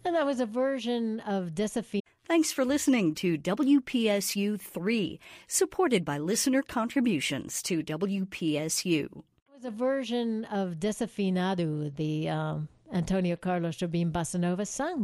And that was a version of Desafina. Thanks for listening to WPSU 3, supported by listener contributions to WPSU. It was a version of Desafinado, the Antonio Carlos Jobim Bossa Nova sung